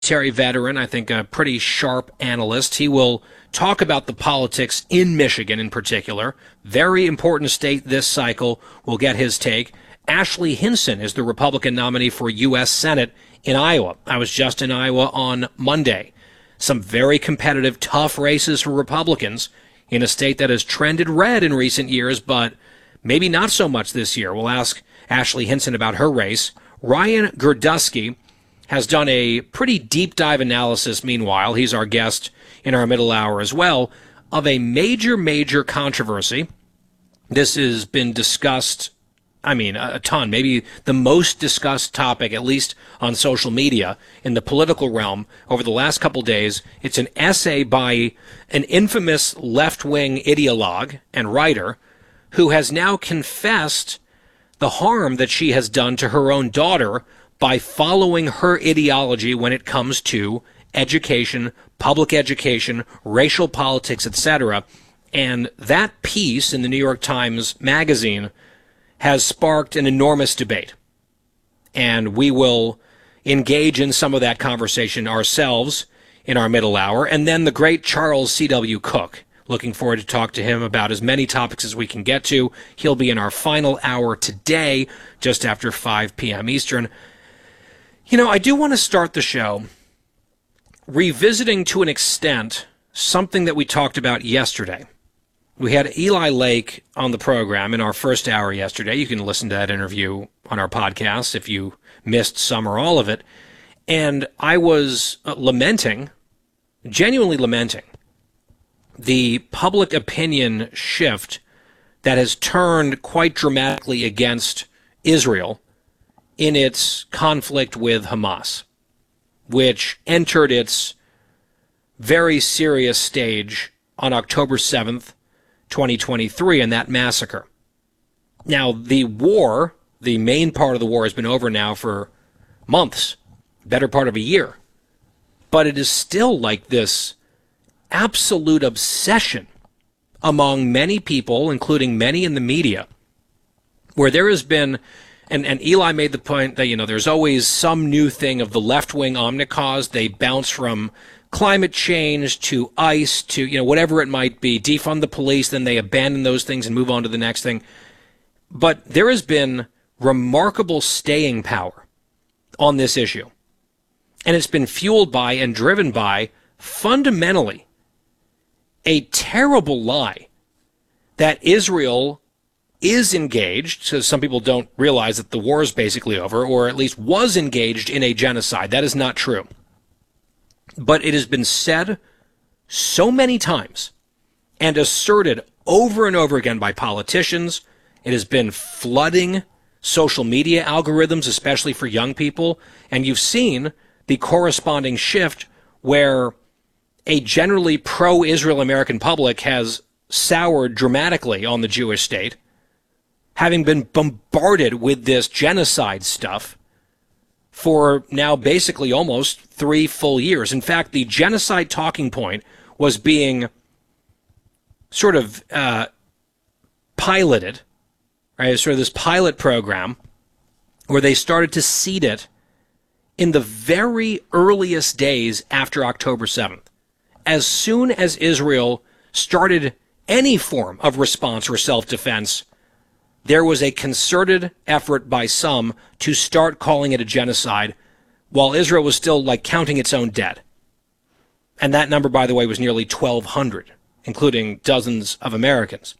Military veteran, I think a pretty sharp analyst. He will talk about the politics in Michigan in particular. Very important state this cycle. We'll get his take. Ashley Hinson is the Republican nominee for U.S. Senate in Iowa. I was just in Iowa on Monday. Some very competitive, tough races for Republicans in a state that has trended red in recent years, but maybe not so much this year. We'll ask Ashley Hinson about her race. Ryan Girdusky has done a pretty deep dive analysis, meanwhile, he's our guest in our middle hour as well, of a major controversy. This has been discussed, a ton, maybe the most discussed topic, at least on social media, in the political realm over the last couple days. It's an essay by an infamous left-wing ideologue and writer who has now confessed the harm that she has done to her own daughter by following her ideology when it comes to education, public education, racial politics, etc. And that piece in the New York Times Magazine has sparked an enormous debate. And we will engage in some of that conversation ourselves in our middle hour. And then the great Charles C.W. Cook. Looking forward to talk to him about as many topics as we can get to. He'll be in our final hour today, just after 5 p.m. Eastern. I do want to start the show revisiting to an extent something that we talked about yesterday. We had Eli Lake on the program in our first hour yesterday. You can listen to that interview on our podcast if you missed some or all of it. And I was genuinely lamenting, the public opinion shift that has turned quite dramatically against Israel in its conflict with Hamas, which entered its very serious stage on October 7th, 2023, and that massacre. Now, the war, the main part of the war, has been over now for months, better part of a year. But it is still like this absolute obsession among many people, including many in the media, where there has been, and Eli made the point that, there's always some new thing of the left-wing omnicause. They bounce from climate change to ICE to, whatever it might be, defund the police, then they abandon those things and move on to the next thing. But there has been remarkable staying power on this issue. And it's been fueled by and driven by, fundamentally, a terrible lie that Israel is engaged, so some people don't realize that the war is basically over, or at least was engaged in a genocide. That is not true. But it has been said so many times and asserted over and over again by politicians. It has been flooding social media algorithms, especially for young people. And you've seen the corresponding shift where a generally pro-Israel American public has soured dramatically on the Jewish state, having been bombarded with this genocide stuff for now basically almost 3 full years. In fact, the genocide talking point was being sort of piloted, right? Sort of this pilot program where they started to seed it in the very earliest days after October 7th. As soon as Israel started any form of response or self-defense, there was a concerted effort by some to start calling it a genocide while Israel was still counting its own dead. And that number, by the way, was nearly 1,200, including dozens of Americans.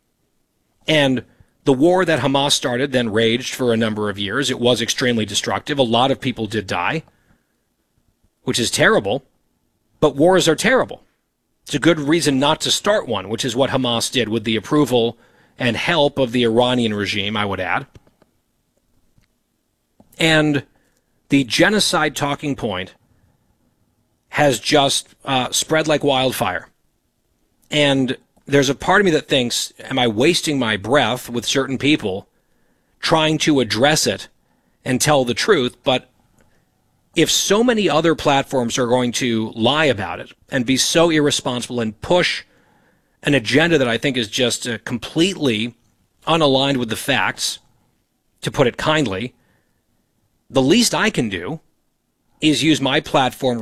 And the war that Hamas started then raged for a number of years. It was extremely destructive. A lot of people did die, which is terrible. But wars are terrible. It's a good reason not to start one, which is what Hamas did with the approval and help of the Iranian regime, I would add. And the genocide talking point has just spread like wildfire. And there's a part of me that thinks, am I wasting my breath with certain people trying to address it and tell the truth? But if so many other platforms are going to lie about it and be so irresponsible and push an agenda that I think is just completely unaligned with the facts, to put it kindly, the least I can do is use my platform